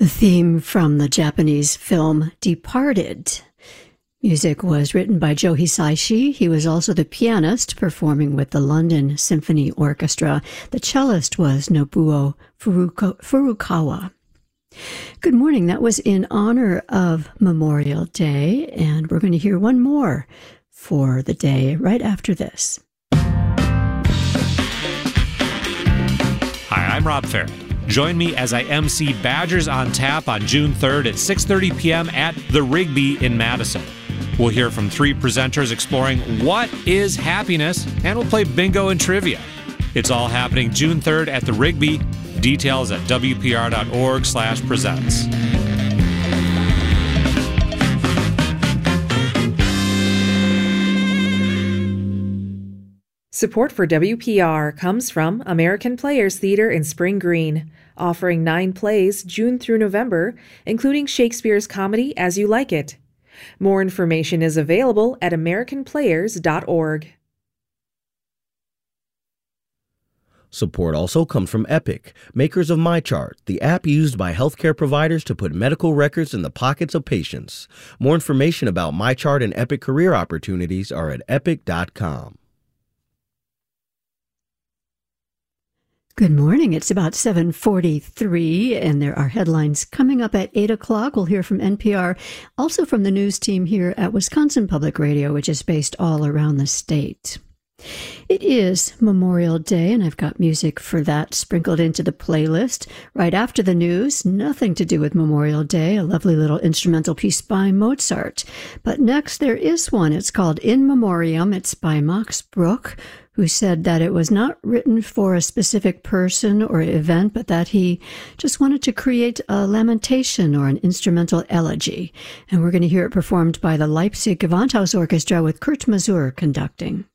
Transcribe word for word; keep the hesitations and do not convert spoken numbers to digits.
The theme from the Japanese film Departed. Music was written by Joe Hisaishi. He was also the pianist performing with the London Symphony Orchestra. The cellist was Nobuo Furuko- Furukawa. Good morning. That was in honor of Memorial Day, and we're going to hear one more for the day right after this. Hi, I'm Rob Farrett. Join me as I emcee Badgers on Tap on June third at six thirty p.m. at the Rigby in Madison. We'll hear from three presenters exploring what is happiness, and we'll play bingo and trivia. It's all happening June third at the Rigby. Details at w p r dot org slash presents. Support for W P R comes from American Players Theater in Spring Green, offering nine plays June through November, including Shakespeare's comedy As You Like It. More information is available at american players dot org. Support also comes from Epic, makers of MyChart, the app used by healthcare providers to put medical records in the pockets of patients. More information about MyChart and Epic career opportunities are at epic dot com. Good morning. It's about seven forty-three, and there are headlines coming up at eight o'clock. We'll hear from N P R, also from the news team here at Wisconsin Public Radio, which is based all around the state. It is Memorial Day, and I've got music for that sprinkled into the playlist. Right after the news, nothing to do with Memorial Day, a lovely little instrumental piece by Mozart. But next, there is one. It's called In Memoriam. It's by Max Bruch, who said that it was not written for a specific person or event, but that he just wanted to create a lamentation or an instrumental elegy. And we're going to hear it performed by the Leipzig Gewandhaus Orchestra with Kurt Masur conducting.